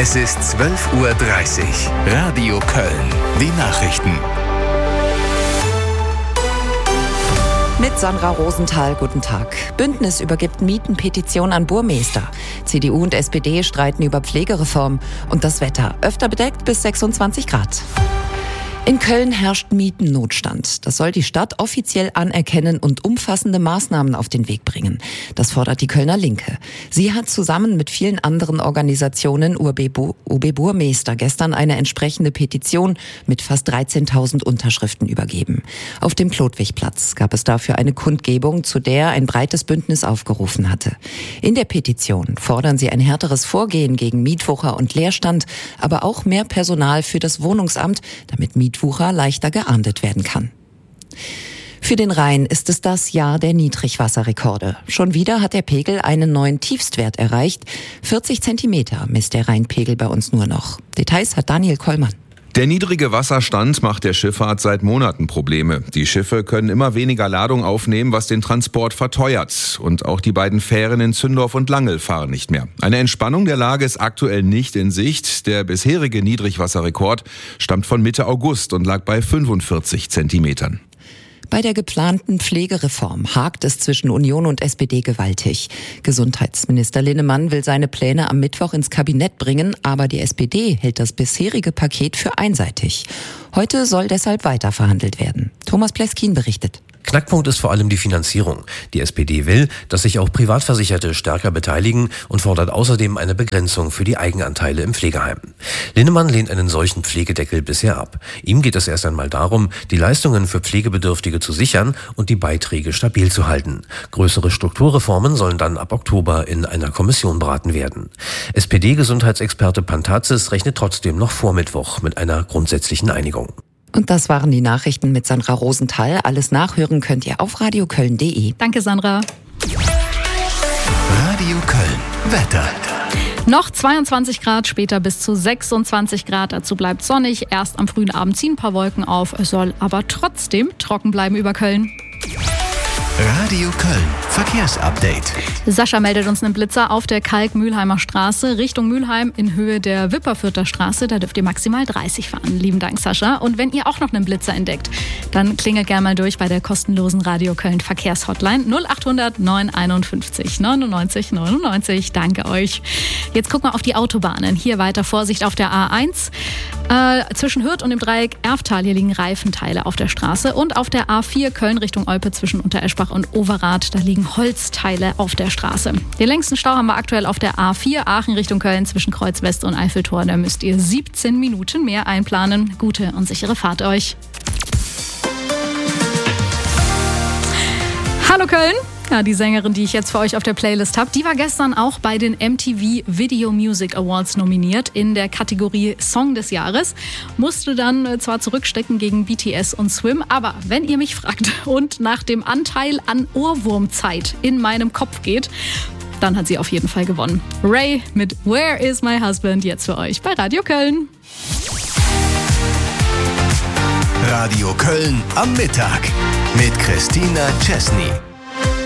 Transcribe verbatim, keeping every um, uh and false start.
Es ist zwölf Uhr dreißig. Radio Köln. Die Nachrichten. Mit Sandra Rosenthal, guten Tag. Bündnis übergibt Mietenpetition an Burmester. C D U und S P D streiten über Pflegereform. Und das Wetter öfter bedeckt bis sechsundzwanzig Grad. In Köln herrscht Mietennotstand. Das soll die Stadt offiziell anerkennen und umfassende Maßnahmen auf den Weg bringen. Das fordert die Kölner Linke. Sie hat zusammen mit vielen anderen Organisationen U B Burmester gestern eine entsprechende Petition mit fast dreizehntausend Unterschriften übergeben. Auf dem Klodwigplatz gab es dafür eine Kundgebung, zu der ein breites Bündnis aufgerufen hatte. In der Petition fordern sie ein härteres Vorgehen gegen Mietwucher und Leerstand, aber auch mehr Personal für das Wohnungsamt, damit Mietwucher leichter geahndet werden kann. Für den Rhein ist es das Jahr der Niedrigwasserrekorde. Schon wieder hat der Pegel einen neuen Tiefstwert erreicht. vierzig Zentimeter misst der Rheinpegel bei uns nur noch. Details hat Daniel Kollmann. Der niedrige Wasserstand macht der Schifffahrt seit Monaten Probleme. Die Schiffe können immer weniger Ladung aufnehmen, was den Transport verteuert. Und auch die beiden Fähren in Zündorf und Langel fahren nicht mehr. Eine Entspannung der Lage ist aktuell nicht in Sicht. Der bisherige Niedrigwasserrekord stammt von Mitte August und lag bei fünfundvierzig Zentimetern. Bei der geplanten Pflegereform hakt es zwischen Union und S P D gewaltig. Gesundheitsminister Linnemann will seine Pläne am Mittwoch ins Kabinett bringen, aber die S P D hält das bisherige Paket für einseitig. Heute soll deshalb weiter verhandelt werden. Thomas Pleskin berichtet. Knackpunkt ist vor allem die Finanzierung. Die S P D will, dass sich auch Privatversicherte stärker beteiligen und fordert außerdem eine Begrenzung für die Eigenanteile im Pflegeheim. Linnemann lehnt einen solchen Pflegedeckel bisher ab. Ihm geht es erst einmal darum, die Leistungen für Pflegebedürftige zu sichern und die Beiträge stabil zu halten. Größere Strukturreformen sollen dann ab Oktober in einer Kommission beraten werden. S P D-Gesundheitsexperte Pantazis rechnet trotzdem noch vor Mittwoch mit einer grundsätzlichen Einigung. Und das waren die Nachrichten mit Sandra Rosenthal. Alles nachhören könnt ihr auf radioköln punkt de. Danke, Sandra. Radio Köln. Wetter. Noch zweiundzwanzig Grad, später bis zu sechsundzwanzig Grad. Dazu bleibt sonnig. Erst am frühen Abend ziehen ein paar Wolken auf. Es soll aber trotzdem trocken bleiben über Köln. Radio Köln. Verkehrsupdate. Sascha meldet uns einen Blitzer auf der Kalk-Mühlheimer Straße Richtung Mülheim in Höhe der Wipperfürther Straße. Da dürft ihr maximal dreißig fahren. Lieben Dank, Sascha. Und wenn ihr auch noch einen Blitzer entdeckt, dann klingelt gerne mal durch bei der kostenlosen Radio Köln Verkehrshotline null acht hundert neun einundfünfzig neunundneunzig neunundneunzig. Danke euch. Jetzt gucken wir auf die Autobahnen. Hier weiter Vorsicht auf der A eins. Äh, zwischen Hürth und dem Dreieck Erftal, hier liegen Reifenteile auf der Straße. Und auf der A vier Köln Richtung Olpe zwischen Untereschbach und Overath, da liegen Holzteile auf der Straße. Den längsten Stau haben wir aktuell auf der A vier Aachen Richtung Köln zwischen Kreuz West und Eiffeltor. Da müsst ihr siebzehn Minuten mehr einplanen. Gute und sichere Fahrt euch. Hallo Köln! Ja, die Sängerin, die ich jetzt für euch auf der Playlist habe, die war gestern auch bei den M T V Video Music Awards nominiert in der Kategorie Song des Jahres. Musste dann zwar zurückstecken gegen B T S und Swim, aber wenn ihr mich fragt und nach dem Anteil an Ohrwurmzeit in meinem Kopf geht, dann hat sie auf jeden Fall gewonnen. Ray mit Where is my husband jetzt für euch bei Radio Köln. Radio Köln am Mittag mit Christina Chesney.